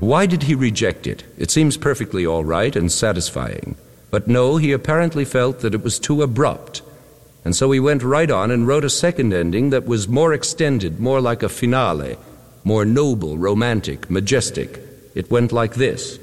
Why did he reject it? It seems perfectly all right and satisfying. But no, he apparently felt that it was too abrupt. And so he went right on and wrote a second ending that was more extended, more like a finale, more noble, romantic, majestic. It went like this.